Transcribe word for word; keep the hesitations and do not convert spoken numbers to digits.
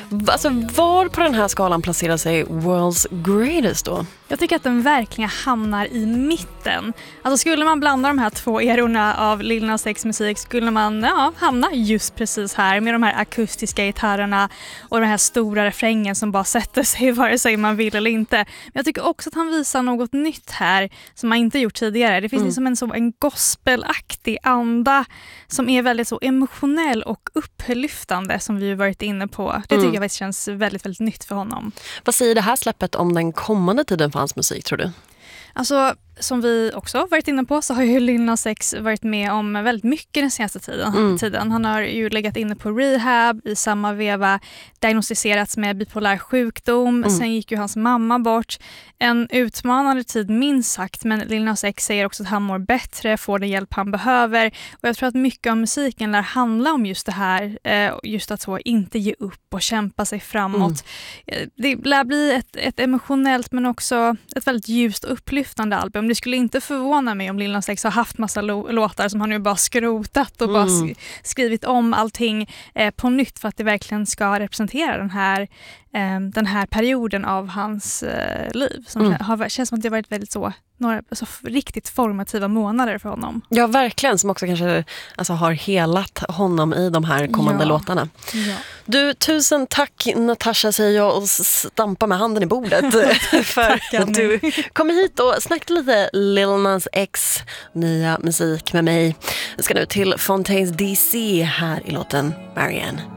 Alltså, var på den här skalan placerar sig World's Greatest då? Jag tycker att den verkligen hamnar i mitten. Alltså skulle man blanda de här två erorna av Lil Nas X musik skulle man ja, hamna just precis här med de här akustiska gitarrerna och den här stora refrängen som bara sätter sig vare sig man vill eller inte. Men jag tycker också att han visar något nytt här som man inte gjort tidigare. Det finns mm. liksom en, så, en gospelaktig anda som är väldigt så emotionell och upplyftande som vi har varit inne på. Det tycker mm. jag känns väldigt, väldigt nytt för honom. Vad säger det här släppet om den kommande tiden för hans musik, tror du? Alltså, som vi också varit inne på så har ju Lil Nas X varit med om väldigt mycket den senaste tiden. Mm. tiden. Han har ju legat inne på rehab, i samma veva diagnostiserats med bipolär sjukdom. Mm. Sen gick ju hans mamma bort. En utmanande tid minst sagt, men Lil Nas X säger också att han mår bättre, får den hjälp han behöver. Och jag tror att mycket av musiken lär handla om just det här, just att så inte ge upp och kämpa sig framåt. Mm. Det lär bli ett, ett emotionellt men också ett väldigt ljust och upplyftande album. Det skulle inte förvåna mig om Lil Nas X har haft massa lo- låtar som han nu bara skrotat och mm. bara sk- skrivit om allting eh, på nytt för att det verkligen ska representera den här, eh, den här perioden av hans eh, liv. Som mm. har, känns som att det har varit väldigt så, några alltså, riktigt formativa månader för honom. Ja, verkligen. Som också kanske alltså, har helat honom i de här kommande ja. låtarna. Ja. Du, tusen tack Natasha, säger jag och stampar med handen i bordet för att du kom hit och snackade lite Lil Nas X nya musik med mig. Vi ska nu till Fontaines D C här i låten Marianne.